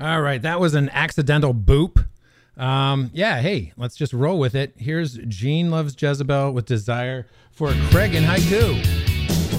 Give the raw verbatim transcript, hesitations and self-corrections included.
All right, that was an accidental boop. Um, yeah, hey, let's just roll with it. Here's Gene Loves Jezebel with Desire for Craig and Haiku.